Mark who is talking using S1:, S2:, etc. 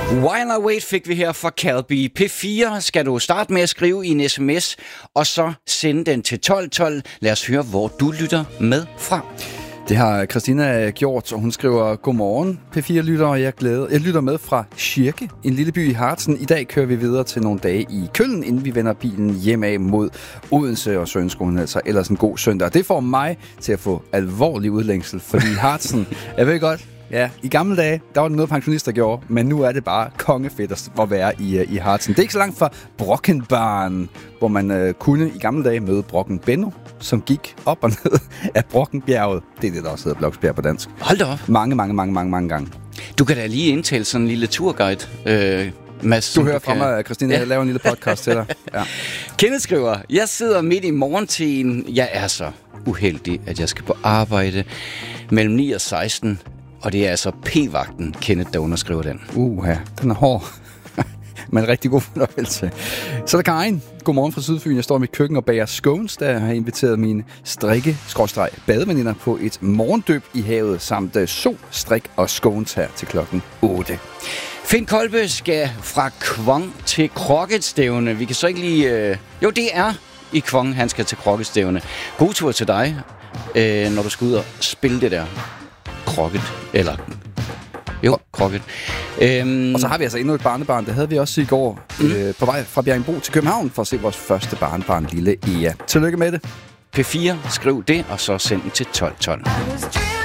S1: While I Wait fik vi her fra Calby. P4 skal du starte med at skrive i en sms, og så sende den til 1212. Lad os høre, hvor du lytter med fra.
S2: Det har Christina gjort, og hun skriver: Godmorgen, P4-lytter, og jeg lytter med fra Schirke, en lille by i Harzen. I dag kører vi videre til nogle dage i Køln, inden vi vender bilen hjemad mod Odense, og så ønsker hun altså ellers en god søndag. Det får mig til at få alvorlig udlængsel, fordi Harzen, jeg ved godt, ja, i gamle dage, der var det noget pensionister gjorde, men nu er det bare kongefedt at være i Harzen. Det er ikke så langt fra Brockenbarn, hvor man kunne i gamle dage møde Brocken Benno, som gik op og ned af Brockenbjerget. Det er det, der også hedder Bloksbjerg på dansk.
S1: Hold da op.
S2: Mange gange.
S1: Du kan da lige indtale sådan en lille turguide, Mads.
S2: Du hører fra mig, Christine, jeg laver en lille podcast til dig. Ja.
S1: Kenneth skriver: Jeg sidder midt i morgentiden. Jeg er så uheldig, at jeg skal på arbejde mellem 9 og 16. Og det er altså P-vagten, Kenneth, der underskriver den.
S2: Ja, den er hård. Men rigtig god fornøjelse. Så er der Karin. Godmorgen fra Sydfyn. Jeg står i mit køkken og bager scones, der har inviteret mine strikke-badeveninder på et morgendøb i havet, samt strik og scones her til klokken 8.
S1: Finn Kolbe skal fra Kvong til Krokketstævne. Vi kan så ikke lige... Jo, det er i Kvong, han skal til Krokketstævne. God tur til dig, når du skal ud og spille det der krokket, eller... Jo, krokket.
S2: Og så har vi altså endnu et barnebarn. Det havde vi også i går på vej fra Bjerringbro til København for at se vores første barnebarn, lille Ea. Tillykke med det.
S1: P4, skriv det, og så send den til 1212.